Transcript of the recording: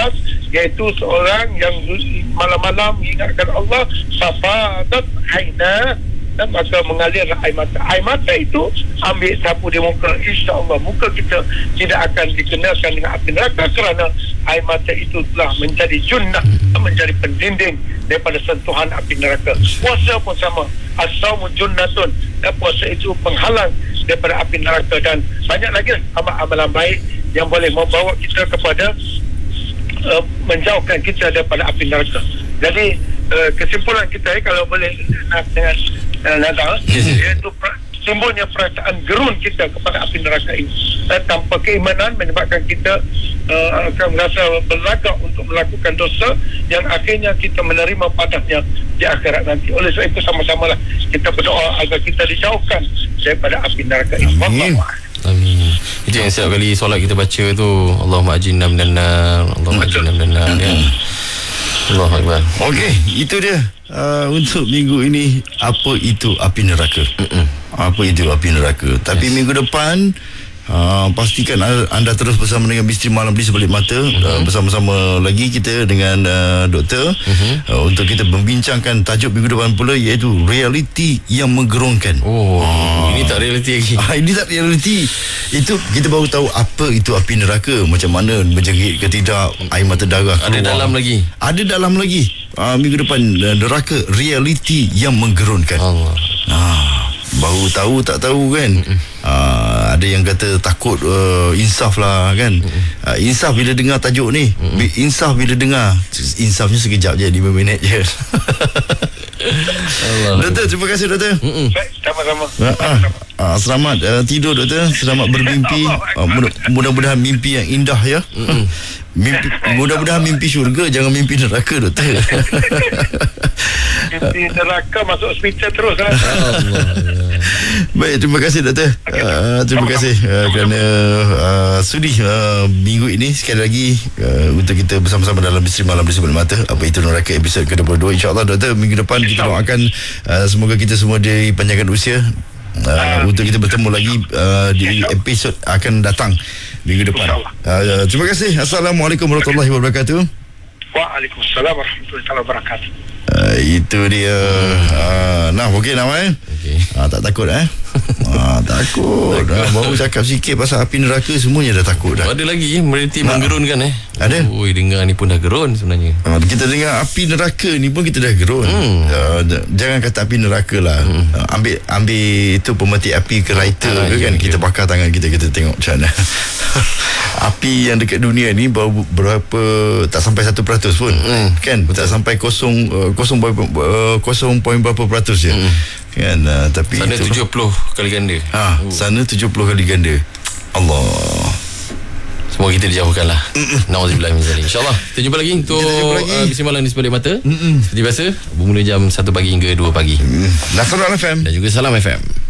atas, iaitu seorang yang malam-malam mengingatkan Allah, safadat aina, dan maka mengalirlah air mata. Air mata itu ambil sapu di muka, insya-Allah muka kita tidak akan dikenakan dengan api neraka, kerana air mata itu telah menjadi junnah, menjadi pendinding daripada sentuhan api neraka. Puasa pun sama, as-saumu junnatun, dan puasa itu penghalang daripada api neraka. Dan banyak lagi amalan baik yang boleh membawa kita kepada menjauhkan kita daripada api neraka. Jadi kesimpulan kita kalau boleh dengan Nadal, iaitu timbulnya perasaan gerun kita kepada api neraka ini, dan tanpa keimanan menyebabkan kita akan merasa berlagak untuk melakukan dosa yang akhirnya kita menerima padanya di akhirat nanti. Oleh sebab itu sama-samalah kita berdoa agar kita dijauhkan daripada api neraka ini. Amin. Amin. Itu yang setiap kali solat kita baca tu, Allahumma ajinna minan nar, Allahumma ajinna minan nar, ya. Allahu Akbar. Okey, itu dia untuk minggu ini, apa itu api neraka. Apa itu api neraka. Tapi minggu depan pastikan anda terus bersama dengan Misteri Malam di Sebalik Mata. Bersama-sama lagi kita dengan doktor untuk kita membincangkan tajuk minggu depan pula, iaitu realiti yang menggerunkan. Ini tak realiti lagi. Ini tak realiti. Itu kita baru tahu apa itu api neraka, macam mana menjerit ke tidak, air mata darah keluar. Ada dalam lagi. Minggu depan neraka realiti yang menggerunkan. Allah. Baru tahu tak tahu kan. Ada yang kata takut insaf lah kan. Insaf bila dengar tajuk ni. Insaf bila dengar, insafnya sekejap je, 5 minit je. Doktor, terima kasih doktor. Sama-sama. Selamat tidur doktor. Selamat bermimpi. Mudah-mudahan mimpi yang indah ya. Mudah-mudahan mimpi syurga, jangan mimpi neraka doktor. Mimpi neraka masuk hospital terus kan. Baik, terima kasih doktor. Terima kasih kerana sudi minggu ini sekali lagi untuk kita bersama-sama dalam Misteri Malam di Sebalik Mata, apa itu neraka, episod ke-22. InsyaAllah doktor, minggu depan kita doakan semoga kita semua dipanjangkan usia untuk kita bertemu lagi di episod akan datang minggu depan. Terima kasih. Assalamualaikum warahmatullahi wabarakatuh. Waalaikumsalam warahmatullahi wabarakatuh. Itu dia. Okey Nawai. Tak takut takut. Baru cakap sikit pasal api neraka, semuanya dah takut dah. Ada lagi realiti menggerunkan Ada. Dengar ni pun dah gerun sebenarnya. Kita dengar api neraka ni pun kita dah gerun. Jangan kata api neraka lah. Ambil itu pemetik api kereta kan, kita bakar tangan kita tengok macam mana. Api yang dekat dunia ni baru berapa, tak sampai 1% pun kan. Tak sampai 0 berapa peratus je kan. Tapi sana 70 kali ganda. Sana 70 kali ganda. Allah, semoga kita dijauhkan lah. Nauzubillah min zalik. InsyaAllah kita jumpa lagi untuk Misteri Malam di Sebalik Mata. Seperti biasa bermula jam 1 pagi hingga 2 pagi. Nasrul FM dan juga Salam FM.